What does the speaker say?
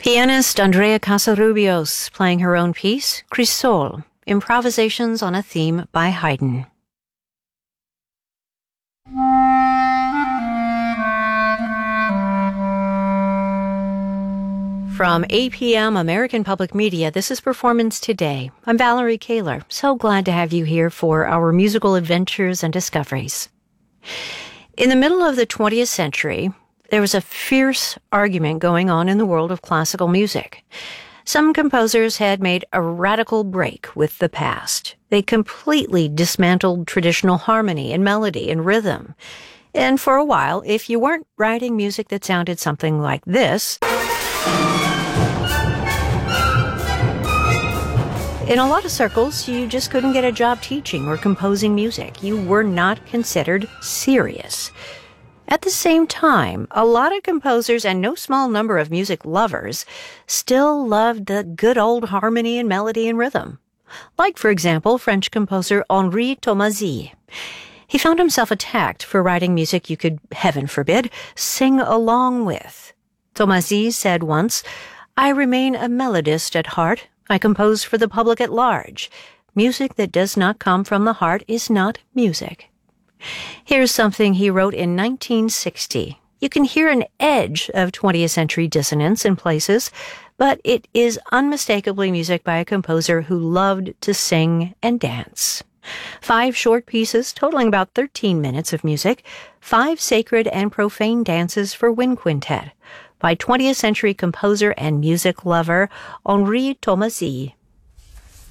Pianist Andrea Casarubios playing her own piece, Crisol, improvisations on a theme by Haydn. From APM American Public Media, this is Performance Today. I'm Valerie Kaler. So glad to have you here for our musical adventures and discoveries. In the middle of the 20th century, there was a fierce argument going on in the world of classical music. Some composers had made a radical break with the past. They completely dismantled traditional harmony and melody and rhythm. And for a while, if you weren't writing music that sounded something like this, in a lot of circles, you just couldn't get a job teaching or composing music. You were not considered serious. At the same time, a lot of composers and no small number of music lovers still loved the good old harmony and melody and rhythm. Like, for example, French composer Henri Thomasy. He found himself attacked for writing music you could, heaven forbid, sing along with. Thomasy said once, "I remain a melodist at heart. I compose for the public at large. Music that does not come from the heart is not music." Here's something he wrote in 1960. You can hear an edge of 20th century dissonance in places, but it is unmistakably music by a composer who loved to sing and dance. 5 short pieces totaling about 13 minutes of music, 5 sacred and profane dances for wind quintet by 20th century composer and music lover Henri Thomasy.